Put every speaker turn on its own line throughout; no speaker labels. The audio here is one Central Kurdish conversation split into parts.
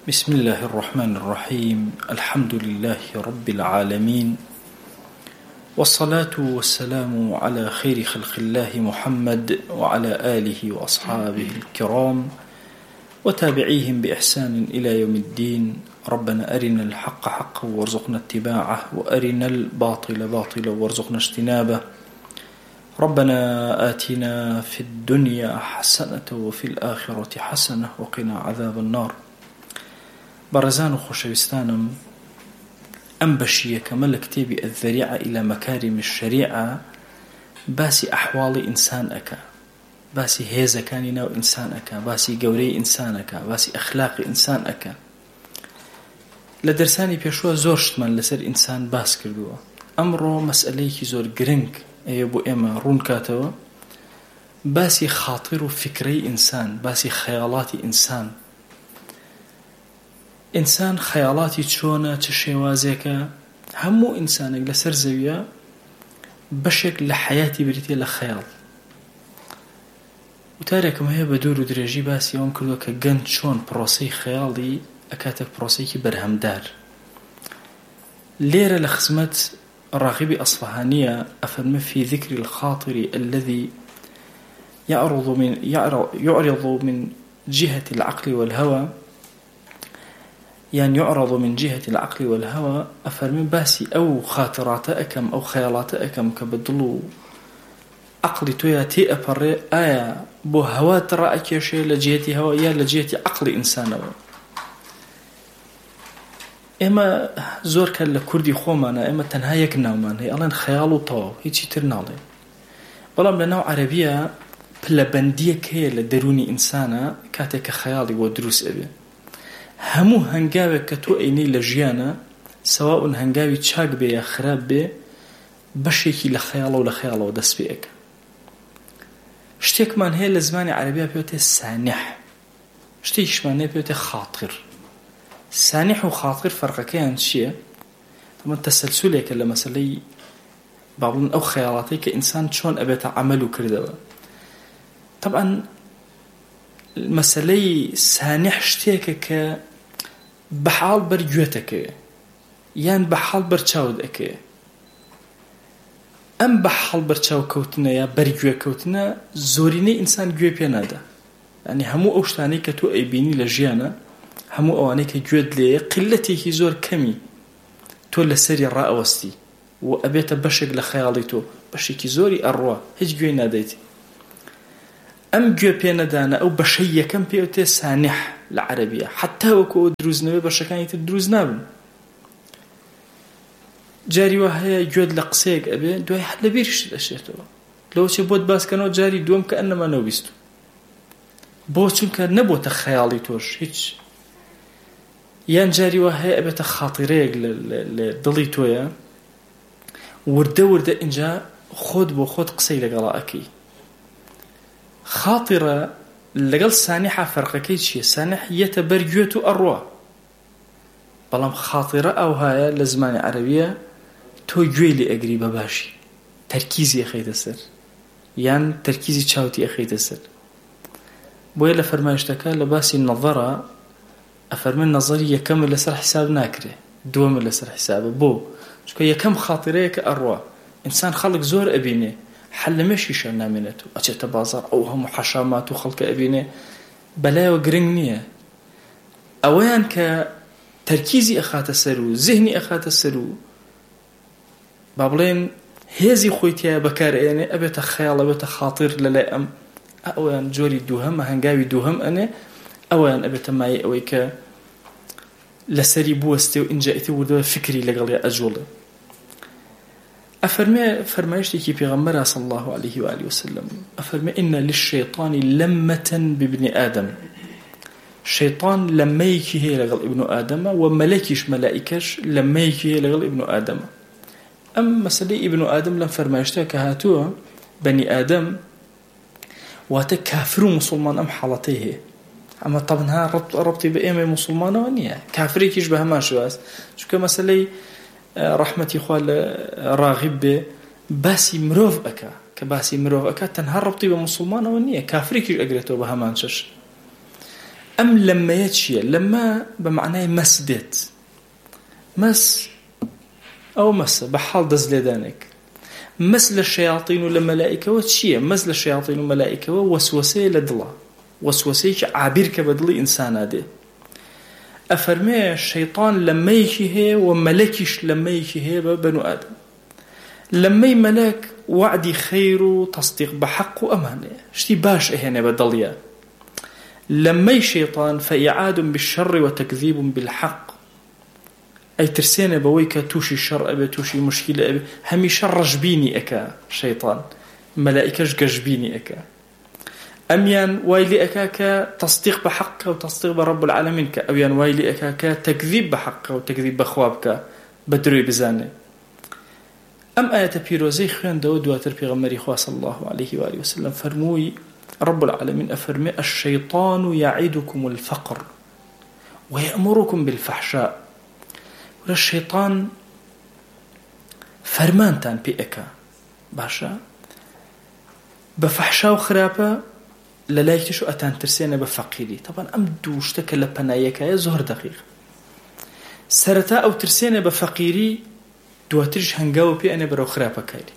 بسم الله الرحمن الرحيم. الحمد لله رب العالمين، والصلاة والسلام على خير خلق الله محمد وعلى آله وأصحابه الكرام وتابعيهم بإحسان إلى يوم الدين. ربنا أرنا الحق حقا وارزقنا اتباعه، وأرنا الباطل باطلا وارزقنا اجتنابه. ربنا آتنا في الدنيا حسنة وفي الآخرة حسنة وقنا عذاب النار. بارزان و خۆشەویستانم، ئەم بەشیە کەمە لە کتێبی الذەریعە إلى مەکاریم الشەریعە باسی ئەحواڵی ئینسان ئەکا، باسی هێزەکانی ناو ئینسان ئەکا، باسی گەورەی ئینسان ئەکا، باسی ئەخلاقی ئینسان ئەکا. لە دەرسانی پێشوە زۆر شتمان لەسەر ئینسان باس کردووە. ئەمڕۆ مەسئلەیەکی زۆر گرنگ ئەوە بۆ ئێمە ڕوون کاتەوە، باسی خاتر و فکرەی ئینسان، باسی خەیاڵاتی ئینسان. ئینسان خەیاڵاتی چۆنە، چه شێوازێکە؟ هەموو ئینسانێک لەسەر زەویە بەشێک لە حەیاتی بریتێ لە خەیاڵ. وتارێکم هەیە بە دوور و درێژی باسی ئەوم کردووە کە گەنج چۆن پرۆسەی خەیاڵی ئەکاتە پرۆسەیەکی بەرهەمدار. لێرە لە خزمەت ڕاغبی ئەسفەهانیە ئەفەرمێ في ذكر الخاطر الذي يعرض من جهة العقل والهوى، يعني يعرض من جهة العقل والهوى. أفرمي باسي أو خاطرات أكم أو خيالات أكم كبدلو عقل تويا تي أبري آية بو هوا ترى أكيشي لجهة هوا يا لجهة عقل إنسان. إما زور كان لكردي خومانا إما تنهايك نومان هي ألان خيالو طاو هيتشي ترنالي، بلام لناو عربية بلبندية كي لدروني إنسانا كاتك خيالي ودروس أبي. هەموو هەنگاوێک کە تۆ ئەینەی لە ژیانە، سەواء هەنگاوی چاک بێ یا خراپ بێ، بەشێکی لە خەیاڵە و لە خەیاڵەوە دەست پێ ئەکا. شتێکمان هەیە لە زمانی عەرەبیە پێوتێ سانح، شتێکیشمان هەیە پێوتێ خاتر. سانح و خاتر فەرقەکەیان چییە؟ تەمەن تەسەلسولێکە لە مەسەلەی بابڵن ئەو خەیاڵاتەی کە ئینسان چۆن ئەبێتە عەمەل و کردەوە. طبعاً مەسەلەی سانح شتێکە کە بەحاڵ بەرگوێتەکەوێ یان بەحاڵ بەرچاوت ئەکەوێ. ئەم بەحاڵ بەرچاو کەوتنە یا بەرگوێ کەوتنە زۆرینەی ئینسان گوێ پێ نادا. یعنی هەموو ئەو شتانەی کە تۆ ئەیبینی لە ژیانە، هەموو ئەوانەی کە گوێت لێیە قیلەتێکی زۆر کەمی تۆ لەسەری ڕائەوەستی و ئەبێتە بەشێک لە خەیاڵی تۆ، بەشێکی زۆری ئەڕوا هیچ گوێی نادەیتی. ئەم گوێ پێ نەدانە ئەو بەشەی یەکەم پێوتێ سانح لە عەرەبیە، حتا وەکو ئەو دروستنەوەی بەشەکانی تر دروست نابن. جاری وا هەیە گوێت لە قسەیەک ئەبێ دوای هەر لە بیرشت دەشێتەوە، لەوە چێ بۆت باسکەنەوە جاری دووەم کە ئەنەما نەویست بۆ چونکە نەبۆتە خەیاڵی تۆش هیچ. یان جاری وا هەیە ئەبێتە خاتیرەیەک لە دڵی تۆیە، وردە وردە ئینجا خۆت بۆ خۆت قسەی لەگەڵا ئەکەی. خاطرە لەگەڵ سانحە فەرقەکەی چییە؟ سانح یەتە بەرگوێت و ئەڕوا، بەڵام خاطرە ئەو هایە لە زمانی عەرەبیە تۆ گوێی لێ ئەگری بەباشی، تەرکیزی ئەخەیتە سەر یان تەرکیزی چاوتی ئەخەیتە سەر. بۆیە لە فەرمایشتەکە لە باسی نەظەرە ئەفەرمێن نەظەری یەکەمە لەسەر حساب ناکرێ، دووەمە لەسەر حسابە. بۆ چونکە یەکەم خاطرەیە کە ئەڕوا. ئینسان خەڵک زۆر ئەبینێ حلمشیشە نامێنێت و ئەچێتە بازار ئەو هەموو حەشامات و خەڵکە ئەبینێ بەلایەوە گرنگ نییە. ئەوەیان کە تەرکیزی ئەخاتە سەر و زیهنی ئەخاتە سەر و با بڵێن هێزی خۆی تایە بەکارئێنێ، ئەبێتە خەیاڵ، ئەبێتە خاتر لەلای ئەم. ئەویان جۆری دووهەمە، هەنگاوی دووهەم ئەنێ، ئەویان ئەبێتە مای ئەوەی کە لەسەری بوەستێ و ئینجا ئیتر وردەوە فکری لەگەڵی ئەجوڵێ. أفرمي فرمايشتي بيغمبر صلى الله عليه وآله وسلم أفرمي إن للشيطان لمة بابن آدم. شيطان لميكي هي لغل ابن آدم، وملكيش ملائكش لميكي هي لغل ابن آدم. أم مسألة ابن آدم لم فرمايشتها كهاتوها بني آدم واتكافر مسلمان أم حالتيه. أما طبعا ها ربطي بأيمة مسلمان ونيا كافري كيش بهما شواز شو كمسألة رحمتي خوال راغب باسي مروف أكا كباسي مروف أكا تنهار ربطي بمسلمان ونيا كافري كيش أقريتو بهمان شش. ئەم لەممەیە چییە؟ لەمە بە معنای مەس دێت. مەس ئەو مەسە بە حاڵ دەست لێدانێک. مەس لە شەیاطین و لە مەلائیکەوە چییە؟ مەس لە شەیاطین و مەلائیکەوە وەسوەسەیە لە دڵە، وەسوەسەیەکی عابیر کە بە دڵی ئینسانە دێ. ئەفەرمێ شەیطان لەمەیەکی هەیە و مەلەکیش لەمەیەکی هەیە بە بەنو ئادەم. لەمەی مەلەک وعدی خەیر و تەصدیق بە حەق و ئەمانەیە، شتی باش ئەهێنێ بە دڵیە. لەمەی شەیطان فەئیعاد بالشەڕ وتەکذیب بالحەق، ئەی ترسێنە بەوەی کە تووشی شەڕ ئەبێ، تووشی مشکلە ئەبێ، هەمیشە ڕەشبینی ئەکا شەیطان، مەلائیکەش گەشبینی ئەکا. ئەمیان وای لێ ئەکا کە تەصدیق بە حەق و تەصدیق بە رەب العالەمین کە، ئەویان وای لێ ئەکا کە تەکذیب بە حەق و تەکذیب بە خوا بکە، بە درۆی بزانێ. ئەم ئاەتە پیرۆزەی خوێندەوە دواتر پێغەمبەری خوا صلی الله عليه وآله وسلم فەرمووی رب العالمين أفرمي الشيطان يعدكم الفقر ويأمركم بالفحشاء. والشيطان فرمانتان بيئكا باشا بفحشاء وخرابة للايكتشو أتان ترسينا بفقيري. طبعا أم دوشتك لبنايكا يا زهر دقيق سرتا أو ترسينا بفقيري دواترش هنگاو بي أنا برو خرابة كايري.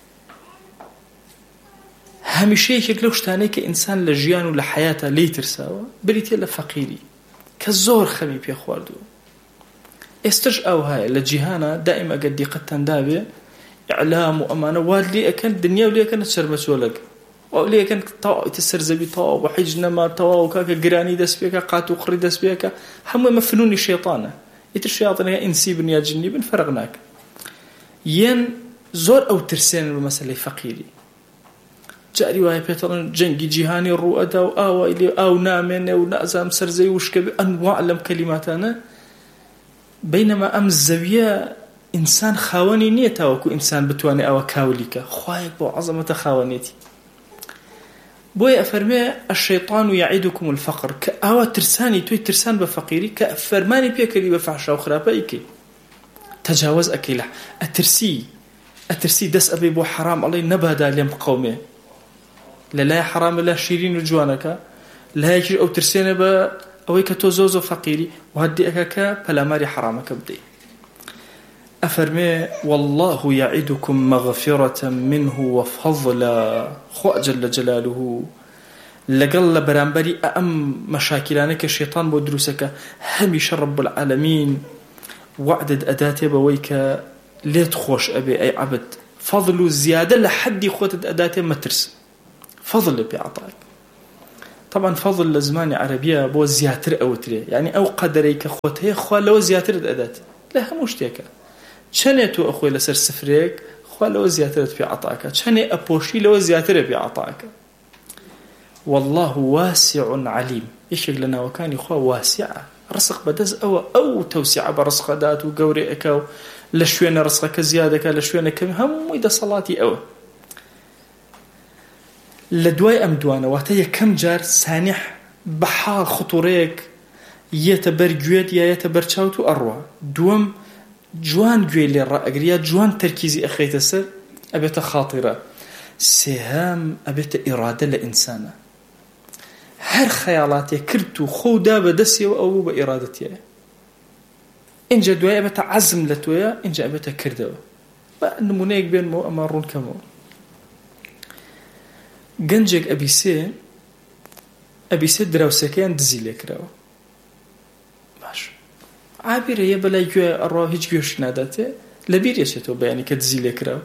هەمیشەیەکێک لەو شتانەی کە ئینسان لە ژیان و لە حەیاتە لێی ترساوە بریتێ لە فەقیری کە زۆر خەمی پێ خواردووە. ئێستش ئەو هەیە لە جیهانە دائیم ئەگەر دیقەتتان دابێ ئیعلام و ئەمانە واد لێ ئەکەن دنیا و لێ ئەکەنە چەرمەچۆلەک و لێ ئەکەن تەواو ئیتر سەرزەوی تەواو بە حیج نەما تەواو کاکە گرانی دەست پێکە قات و قڕی دەست پێکە هەموو ئەمە فنونی شەیطانە. ئیتر شەیاطینەکە ئینسی بن یا جنی بن فەرق ناکە. یەن زۆر ئەو ترسێنن بە مەسەلەی فەقیری. جاری وایە پێتەڵن جەنگی جیهانی ڕوئەدا و ئاوای لێ ئاو نامێنێ و نازام سەرزەوی وشکە بێ ئەنواع لەم کەلیماتانە. بەینەما ئەم زەویە ئینسان خاوەنی نییە تاوەکو ئینسان بتوانێت ئەوە کاولیکە، خوایەک بۆ عەزەمەتە خاوەنێتی. بۆیە ئەفەرمێ الشەیطان یعیدکم الفەقر کە ئاوا ترسانی توی ترسان بە فەقیری کە فەرمانی پێکردی بە فەحشا و خراپە ئیکەی تەجاوز ئەکەی لە ئەترسی دەست ئەبێ بۆ حرام ئەڵێ نەبادا لێم بقەومێ لە لای حرامە لا شیرین و جوانەکە لایەکی ئەو ترسێنە بە ئەوەی کە تۆ زۆ فەقیری و هەدی ئەکە کە پەلاماری حرامەکە بدەی. ئەفەرمێ والله يعدكم مغفرة منه وفضلا خوا جل جلاله لەگەڵ لە بەرامبەری ئەم مەشاکلانە کە شەیطان بۆ دروستەکە هەمیشە رب العالمین وعدت ئەداتێ بەوەی کە لێت خۆش ئەبێ ئەی عەبد فەضل و زیادە لە حەدی خۆتت ئەداتێ مەترس فضل بيعطاك. طبعا فضل لزمان عربية بو زياتر أوتري يعني أو قدري كخوت هي خوا لو زياتر أدات لا هموش تيكا شنيتو أخوي لسر سفريك خوا لو زياتر بيعطاك شني أبوشي لو زياتر بيعطاك. والله واسع عليم يشك لنا وكان خوا واسعة رزق بدز أو توسع برزق دات وقوري أكاو لشوين رزقك زيادة لشوين كم هم إذا صلاتي أو لدواي أم دوانا واتيا كم جار سانح بحار خطوريك يتبر جويد يا يتبر شاوتو أروع دوم جوان جوي اللي رأقريا جوان تركيزي أخيت السر أبيت خاطرة سهام أبيت إرادة لإنسانة هر خيالاتي كرتو خودا بدسي أو بإرادتي إنجا دواي أبيت عزم لتويا إنجا أبيت كردو نمونيك بين مو أمارون كمو گەنجێک ئەبیسێ دراوسەکەیان دزی لێکراوە باش عابیرەیە بەلای گوێ ئەڕوا هیچ گوێش ناداتێ لەبیر یەچێتەوە بەیانی کە دزی لێکراوە.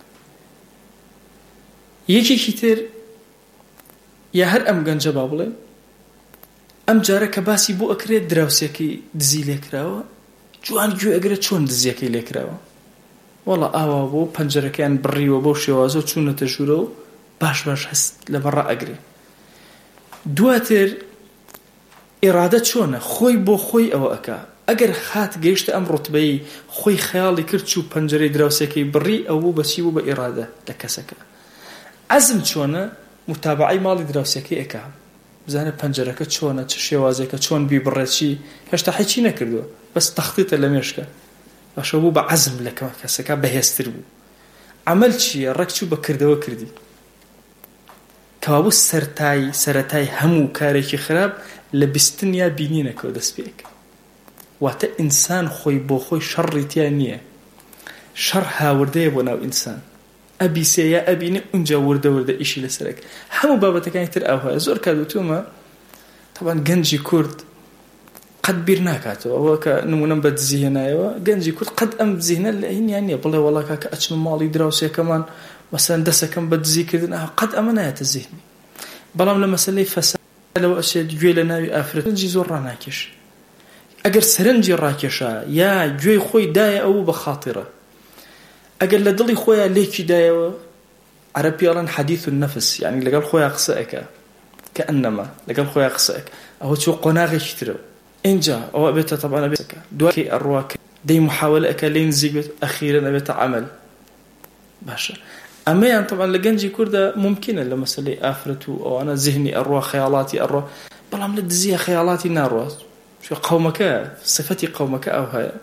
یەکێکی تر یا هەر ئەم گەنجە با بڵێ ئەم جارە کە باسی بۆ ئەکرێت دراوسێکی دزی لێکراوە جوان گوێ ئەگرێت چۆن دزیەکەی لێکراوە وەڵا ئاوا بۆ پەنجەرەکەیان بڕیوە بۆ شێوازە و چوونەتە ژوورەوە باش هەست لەبەڕ ئەگرێ. دواتر ئێرادە چۆنە خۆی بۆ خۆی ئەوە ئەکا ئەگەر خات گەیشتە ئەم ڕوتبەی خۆی خەیاڵی کرد چوو پەنجەرەی دراوسەکەی بڕی ئەو بوو بەچی بوو بە ئێرادە لە کەسەکە. عەزم چۆنە متابعەی ماڵی دراوسەکەی ئەکا بزانە پەنجەرەکە چۆنە چ شێوازێکە چۆن بیبڕێچی هێشتا هیچی نەکردووە بەس تەختیتە لە مێشکە باشە بوو بە عەزم لە کەسەکە بەهێزتر بوو. عەمەل چییە؟ ڕەک چوو بە کردەوە کردی کەوابوو سەرەتای هەموو کارێکی خراپ لە بیستن یا بینینەکەوە دەست پێ ئەکات. واتە ئینسان خۆی بۆ خۆی شەڕی تیا نییە، شەڕ هاوردەیە بۆ ناو ئینسان، ئەبیسێ یا ئەبینێ ئونجا وردە ئیشی لەسەرەکە. هەموو بابەتەکانی تر ئەوهەیە. زۆر کاتوتومە طبعاً گەنجی کورد قەت بیر ناکاتەوە، ئەوە کە نمونەم بە دزی هێنایەوە، گەنجی کورد قەت ئەم زیهنە لە هینیان نییە بڵێ وەڵا کاکە ئەچم ماڵی دراوسێکەمان مەسەلەن دەسەکەم بە دزیکردن، قەت ئەمە نایەتە زیهنی. بەڵام لە مەسەلەی فەسادەوە ئەچێت گوێ لە ناوی ئافرەت گەنجی زۆر ڕاناکێش. ئەگەر سەرنجی ڕاکێشا یا گوێی خۆی دایە ئەو بە خاتیرە، ئەگەر لە دڵی خۆیان لێکی دایەوە عەرەب پێڵەن حەدیث النەفس، یعنی لەگەڵ خۆیان قسە ئەکا کە ئەنەما لەگەڵ خۆیان قسە ئەکا، ئەوە چۆ قۆناغێکی ترە اینجا ئەوە بێتە طبعا بێتەکە دوای ئەڕوا دەی محاولە ئەکا لێ نزیک بێت ئەخیرا ئەبێتە عەمەل. باشە ئەمەیان طبعا لە گەنجی کوردە ممکنە لە مەسەلەی ئافرەت و ئەوانە ذهنی ئەڕوا خەیاڵاتی ئەڕوا، بەڵام لە دزیە خەیاڵاتی ناڕوات. شو قومەکە صفەتی قومەکە ئەو هەیە،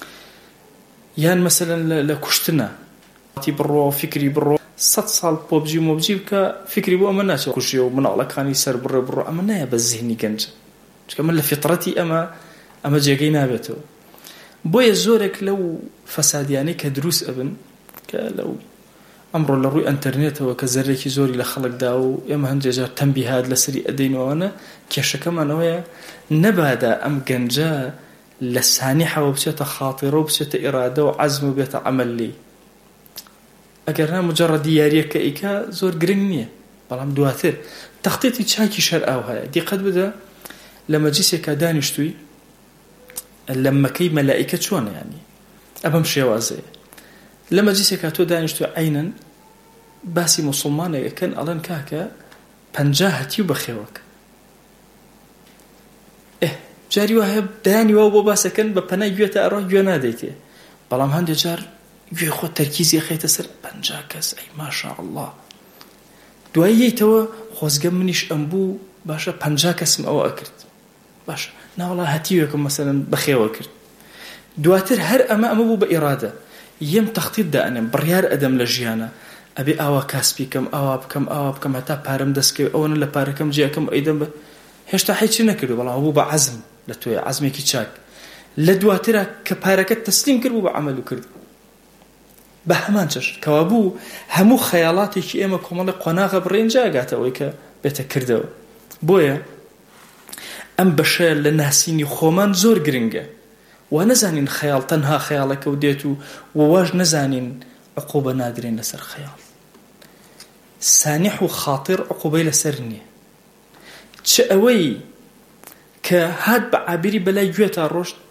یان مەسەلەن لە کوشتنە تی بڕۆ فکری بڕۆ 100 ساڵ پۆبجی مۆبجی بکە فکری بۆ ئەمە ناچێت کوشیە و مناڵەکانی سەر بڕۆ ئەمە نایە بە ذهنی گەنجە، چکە من لە فیترەتی ئەمە جێگەی نابێتەوە. بۆیە زۆرێک لەو فەسادیانەی کە دروست ئەبن کە لەو ئەمڕۆ لە ڕووی ئەنتەرنێتەوە کە زەرێکی زۆری لە خەڵکدا و ئێمە هەندێجار تەنبیهات لەسەری ئەدەینەوەنە، کێشەکەمانەوەیە نەبادا ئەم گەنجە لە سانیحەوە بچێتە خاتیرە و بچێتە ئیرادە و عەزم و بێتە عەمەل لێ. ئەگەر نا مجرد یاریەکە ئیکا زۆر گرنگ نییە، بەڵام دواتر تەخطیتی چاکی شەر ئاو هەیە. دیقەت بدە لە مەجلیسێکا دانیشتووی لە مەکەی مەلائیکە چۆنە، یعنی ئەبەم شێوازەیە لە مەجلیسێکا تۆ دانیشتووی عینەن باسی موسڵمانێکەکەن ئەڵێن کاکە 50 هەتیو بەخێوەک جاری وایە دایانی وا بۆ باسەکەن بە پەنای گوێتە ئەڕۆ گوێ نادەیتێ، بەڵام هەندێک جار گوێ خۆ تەرکیزی خەیتە سەر 50 کەس ئەی ماشاء الله. دوای یەیتەوە خۆزگە منیش ئەم بوو باشە 50 کەسم ئەوە ئەکرد، باشە ناوەڵا هەتیوێکم مەسەلەن بەخێوە کرد. دواتر هەر ئەمە بوو بە ئیرادە، یەم تەخطیت دائنێم بڕیار ئەدەم لە ژیانە ئەبێ ئاوا کاسبی کەم ئاوا بکەم هەتا پارەم دەستکەوێ ئەوەنە لە پارەکەم جێەکەم ئەیدەم بە هێشتا هیچ نەکردو، بەڵام بوو بە عەزم لە تۆیە عەزمێکی چاک. لە دواترە کە پارەکەت تەسلیم کرد بوو بە عەمەل و کرد بە هەمان چەش کەوا بوو هەموو خەیاڵاتێکی ئێمە کۆمەڵی قۆناغە بڕێنجا ئەگاتەوەی کە بێتە کردەوە. بۆیە ئەم بەشە لە ناسینی خۆمان زۆر گرنگە و نەزانین خەیاڵ تەنها خەیاڵەکە و دێت و واژ نەزانین عقوبە نادرێن لەسەر خەیاڵ. سانیح و خاتر عقوبەی لەسەر نییە، چ ئەوەی کە هات بە عابری بەلای گوێتا ڕۆشت